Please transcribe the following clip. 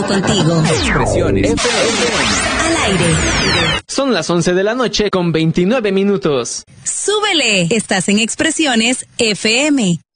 contigo. Expresiones FM. Al aire. Son las 11 de la noche con 29 minutos. Súbele. Estás en Expresiones FM.